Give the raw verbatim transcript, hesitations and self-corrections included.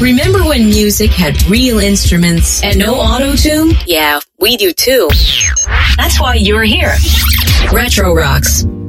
Remember when music had real instruments and no auto-tune? Yeah, we do too. That's why you're here. Retro Rocks.